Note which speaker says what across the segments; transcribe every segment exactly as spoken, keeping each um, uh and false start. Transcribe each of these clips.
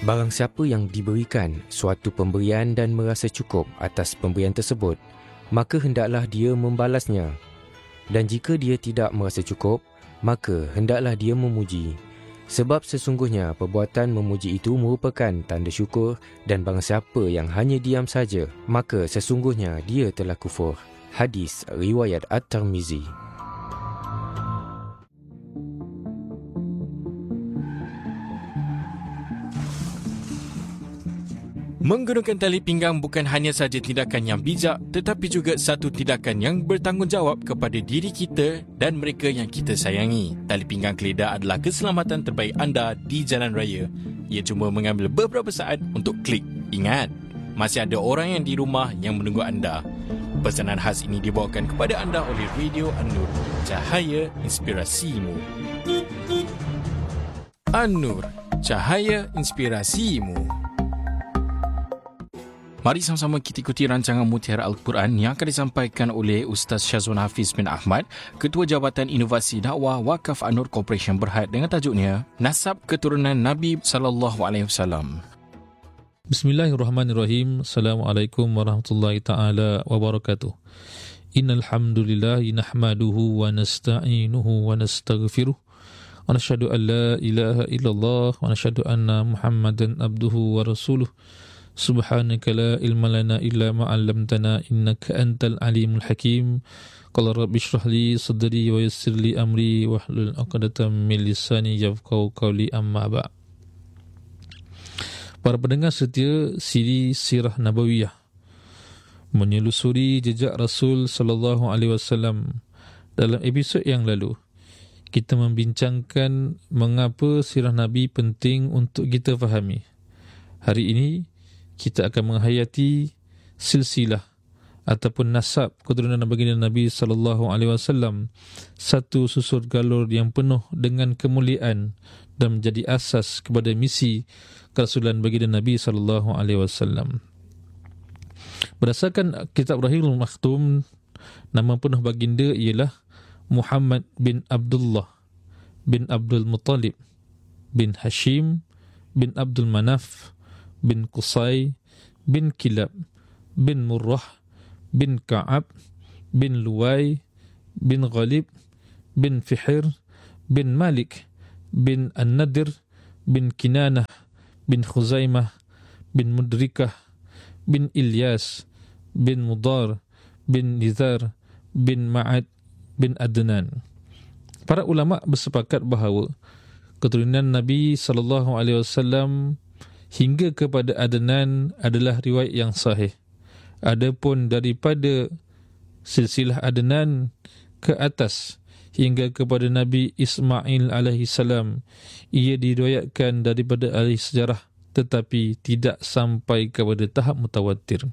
Speaker 1: Barang siapa yang diberikan suatu pemberian dan merasa cukup atas pemberian tersebut, maka hendaklah dia membalasnya. Dan jika dia tidak merasa cukup, maka hendaklah dia memuji. Sebab sesungguhnya perbuatan memuji itu merupakan tanda syukur, dan barang siapa yang hanya diam saja, maka sesungguhnya dia telah kufur. Hadis riwayat At-Tirmizi.
Speaker 2: Menggunakan tali pinggang bukan hanya saja tindakan yang bijak, tetapi juga satu tindakan yang bertanggungjawab kepada diri kita dan mereka yang kita sayangi. Tali pinggang keledar adalah keselamatan terbaik anda di jalan raya. Ia cuma mengambil beberapa saat untuk klik. Ingat, masih ada orang yang di rumah yang menunggu anda. Pesanan khas ini dibawakan kepada anda oleh Radio An-Nur, cahaya inspirasimu. An-Nur, cahaya inspirasimu. Mari sama-sama kita ikuti rancangan Mutiara Al-Quran yang akan disampaikan oleh Ustaz Syazwan Hafiz bin Ahmad, Ketua Jabatan Inovasi Dakwah Wakaf An-Nur Corporation Berhad, dengan tajuknya Nasab Keturunan Nabi sallallahu alaihi wasallam.
Speaker 3: Bismillahirrahmanirrahim. Assalamualaikum warahmatullahi taala wabarakatuh. Innal hamdalillah nahmaduhu wa nasta'inuhu wa nastaghfiruh wa nashhadu an la ilaha illallah wa nashhadu anna Muhammadan abduhu wa rasuluh. Subhanaka la ilma lana illa ma 'allamtana innaka antal alimul hakim. Qala rabbi shrah li sadri wa yassir li amri wahlul 'uqdatam min lisani yafqahu qawli, amma ba'. Para pendengar setia siri Sirah Nabawiyah, menyelusuri jejak Rasul sallallahu alaihi wasallam. Dalam episod yang lalu, kita membincangkan mengapa sirah Nabi penting untuk kita fahami. Hari ini kita akan menghayati silsilah ataupun nasab keturunan baginda Nabi sallallahu alaihi wasallam, satu susur galur yang penuh dengan kemuliaan dan menjadi asas kepada misi kerasulan baginda Nabi sallallahu alaihi wasallam. Berdasarkan kitab Rahimul Maktum, nama penuh baginda ialah Muhammad bin Abdullah bin Abdul Muttalib bin Hashim bin Abdul Manaf bin Qusay bin Kilab bin Murrah bin Ka'ab bin Luway bin Ghalib bin Fihir bin Malik bin An-Nadir bin Kinanah bin Khuzaimah bin Mudrikah bin Ilyas bin Mudar bin Nizar bin Ma'ad bin Adnan. Para ulama bersepakat bahawa keturunan Nabi sallallahu alaihi wasallam hingga kepada Adnan adalah riwayat yang sahih. Adapun daripada silsilah Adnan ke atas hingga kepada Nabi Ismail alaihi salam, ia diriwayatkan daripada ahli sejarah tetapi tidak sampai kepada tahap mutawatir.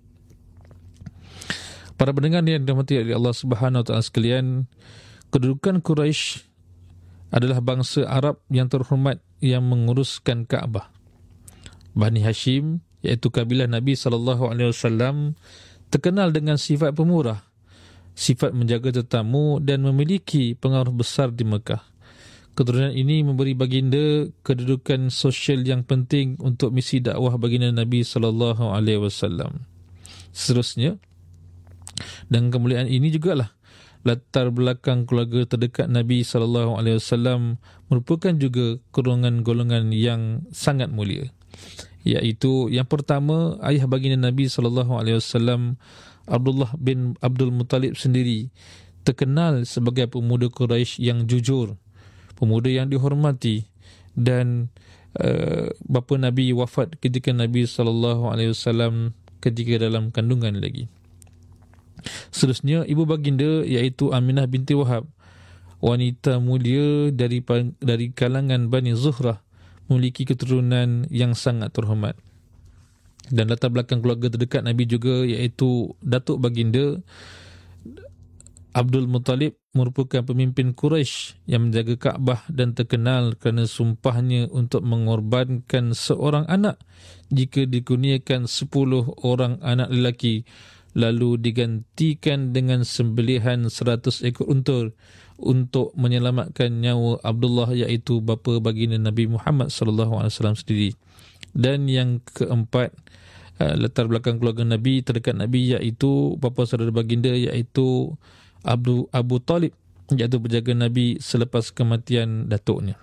Speaker 3: Para pendengar yang dirahmati oleh Allah Subhanahu wa taala sekalian, kedudukan Quraisy adalah bangsa Arab yang terhormat yang menguruskan Kaabah. Bani Hashim, iaitu kabilah Nabi sallallahu alaihi wasallam, terkenal dengan sifat pemurah, sifat menjaga tetamu dan memiliki pengaruh besar di Mekah. Keturunan ini memberi baginda kedudukan sosial yang penting untuk misi dakwah baginda Nabi sallallahu alaihi wasallam. Seterusnya, dan kemuliaan ini jugalah latar belakang keluarga terdekat Nabi sallallahu alaihi wasallam merupakan juga golongan-golongan yang sangat mulia. Iaitu yang pertama, ayah baginda Nabi sallallahu alaihi wasallam, Abdullah bin Abdul Muttalib sendiri terkenal sebagai pemuda Quraisy yang jujur, pemuda yang dihormati, dan uh, bapa Nabi wafat ketika Nabi sallallahu alaihi wasallam ketika dalam kandungan lagi. Seterusnya, ibu baginda iaitu Aminah binti Wahab, wanita mulia dari dari kalangan Bani Zuhrah, memiliki keturunan yang sangat terhormat. Dan latar belakang keluarga terdekat Nabi juga iaitu datuk baginda Abdul Muttalib merupakan pemimpin Quraisy yang menjaga Kaabah dan terkenal kerana sumpahnya untuk mengorbankan seorang anak jika dikurniakan sepuluh orang anak lelaki, lalu digantikan dengan sembelihan seratus ekor unta untuk menyelamatkan nyawa Abdullah, iaitu bapa baginda Nabi Muhammad sallallahu alaihi wasallam sendiri. Dan yang keempat, uh, latar belakang keluarga Nabi, terdekat Nabi, iaitu bapa saudara baginda, iaitu Abu, Abu Talib, iaitu penjaga Nabi selepas kematian datuknya.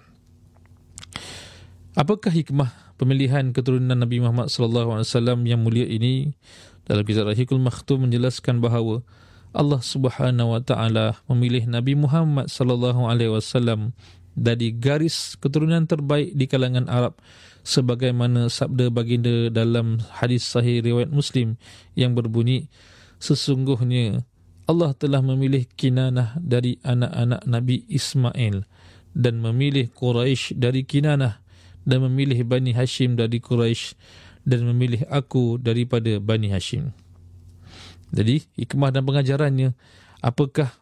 Speaker 3: Apakah hikmah pemilihan keturunan Nabi Muhammad sallallahu alaihi wasallam yang mulia ini? Dalam kitab Rahikul Makhtum menjelaskan bahawa Allah Subhanahu wa taala memilih Nabi Muhammad sallallahu alaihi wasallam dari garis keturunan terbaik di kalangan Arab, sebagaimana sabda baginda dalam hadis sahih riwayat Muslim yang berbunyi, sesungguhnya Allah telah memilih Kinanah dari anak-anak Nabi Ismail dan memilih Quraisy dari Kinanah dan memilih Bani Hashim dari Quraisy dan memilih aku daripada Bani Hashim. Jadi hikmah dan pengajarannya, apakah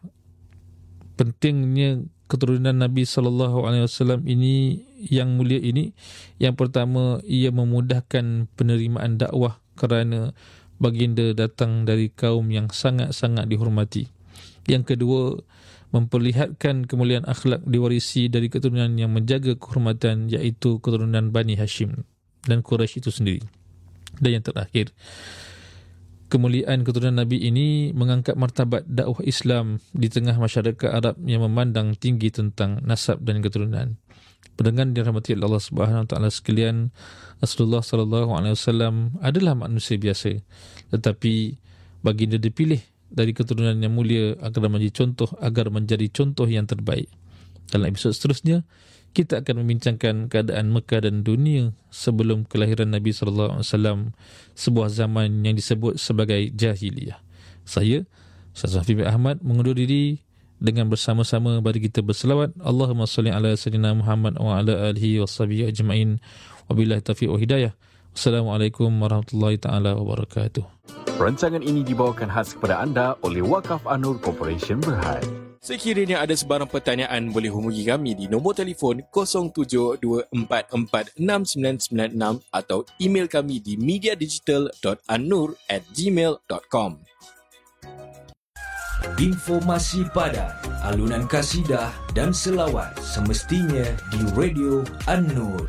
Speaker 3: pentingnya keturunan Nabi sallallahu alaihi wasallam ini yang mulia ini? Yang pertama, ia memudahkan penerimaan dakwah kerana baginda datang dari kaum yang sangat-sangat dihormati. Yang kedua, memperlihatkan kemuliaan akhlak diwarisi dari keturunan yang menjaga kehormatan, iaitu keturunan Bani Hashim dan Quraisy itu sendiri. Dan yang terakhir, kemuliaan keturunan Nabi ini mengangkat martabat dakwah Islam di tengah masyarakat Arab yang memandang tinggi tentang nasab dan keturunan. Pendengar dirahmati Allah Subhanahu wa taala sekalian, Rasulullah sallallahu alaihi wasallam adalah manusia biasa, tetapi baginda dipilih dari keturunan yang mulia agar menjadi contoh agar menjadi contoh yang terbaik. Dalam episod seterusnya, kita akan membincangkan keadaan Mekah dan dunia sebelum kelahiran Nabi sallallahu alaihi wasallam, sebuah zaman yang disebut sebagai jahiliyah. Saya, Ustaz Hafiz Ahmad, mengundur diri dengan bersama-sama mari kita berselawat. Allahumma salli ala sayyidina Muhammad wa ala alihi washabihi ajma'in. Wabillahi taufiq wa hidayah. Wassalamualaikum warahmatullahi taala wabarakatuh.
Speaker 4: Rancangan ini dibawakan khas kepada anda oleh Wakaf An-Nur Corporation Berhad.
Speaker 2: Sekiranya ada sebarang pertanyaan, boleh hubungi kami di nombor telefon kosong tujuh dua empat empat enam sembilan sembilan enam atau email kami di mediadigital dot annur at gmail dot com.
Speaker 5: Informasi padat, alunan kasidah dan selawat semestinya di Radio An-Nur.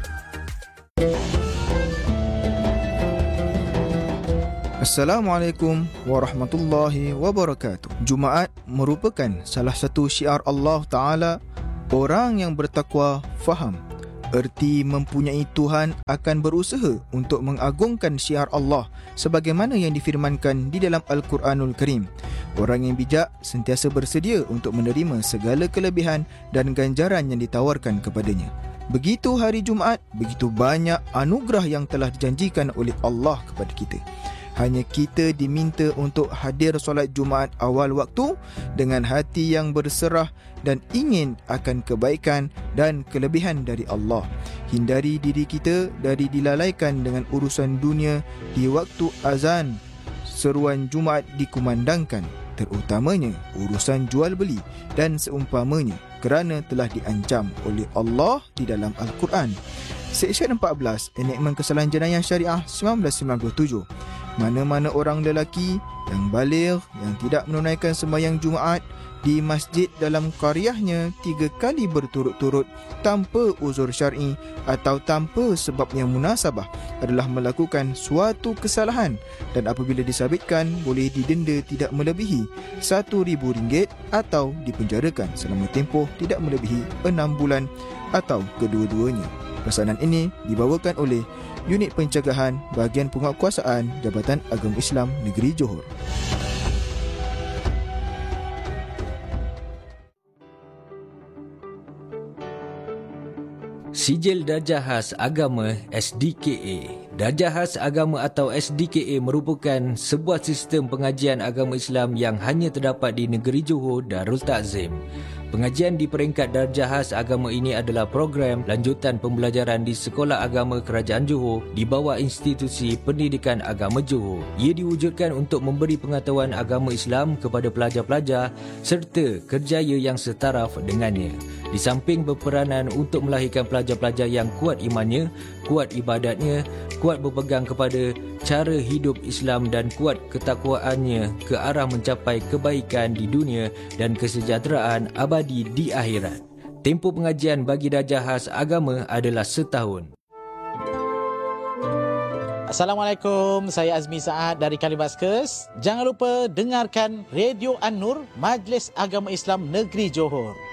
Speaker 6: Assalamualaikum warahmatullahi wabarakatuh. Jumaat merupakan salah satu syiar Allah Ta'ala. Orang yang bertakwa faham erti mempunyai Tuhan akan berusaha untuk mengagungkan syiar Allah sebagaimana yang difirmankan di dalam Al-Quranul Karim. Orang yang bijak sentiasa bersedia untuk menerima segala kelebihan dan ganjaran yang ditawarkan kepadanya. Begitu hari Jumaat, begitu banyak anugerah yang telah dijanjikan oleh Allah kepada kita. Hanya kita diminta untuk hadir solat Jumaat awal waktu dengan hati yang berserah dan ingin akan kebaikan dan kelebihan dari Allah. Hindari diri kita dari dilalaikan dengan urusan dunia di waktu azan seruan Jumaat dikumandangkan, terutamanya urusan jual beli dan seumpamanya, kerana telah diancam oleh Allah di dalam Al-Quran. Seksyen empat belas Enakmen Kesalahan Jenayah Syariah seribu sembilan ratus sembilan puluh tujuh. Mana-mana orang lelaki yang baligh yang tidak menunaikan sembahyang Jumaat di masjid dalam qaryahnya tiga kali berturut-turut tanpa uzur syar'i atau tanpa sebab yang munasabah adalah melakukan suatu kesalahan, dan apabila disabitkan boleh didenda tidak melebihi satu ribu ringgit atau dipenjarakan selama tempoh tidak melebihi enam bulan atau kedua-duanya. Pesanan ini dibawakan oleh Unit Pencegahan Bahagian Penguatkuasaan Jabatan Agama Islam Negeri Johor.
Speaker 5: Sijil Darjah Khas Agama S D K A. Darjah Khas Agama atau S D K A merupakan sebuah sistem pengajian agama Islam yang hanya terdapat di negeri Johor Darul Ta'zim. Pengajian di peringkat darjah khas agama ini adalah program lanjutan pembelajaran di Sekolah Agama Kerajaan Johor di bawah Institusi Pendidikan Agama Johor. Ia diwujudkan untuk memberi pengetahuan agama Islam kepada pelajar-pelajar serta kerjaya yang setaraf dengannya. Di samping berperanan untuk melahirkan pelajar-pelajar yang kuat imannya, kuat ibadatnya, kuat berpegang kepada cara hidup Islam dan kuat ketakwaannya ke arah mencapai kebaikan di dunia dan kesejahteraan abadi di akhirat. Tempoh pengajian bagi darjah khas agama adalah setahun.
Speaker 7: Assalamualaikum, saya Azmi Saad dari Kalibaskes. Jangan lupa dengarkan Radio An-Nur, Majlis Agama Islam Negeri Johor.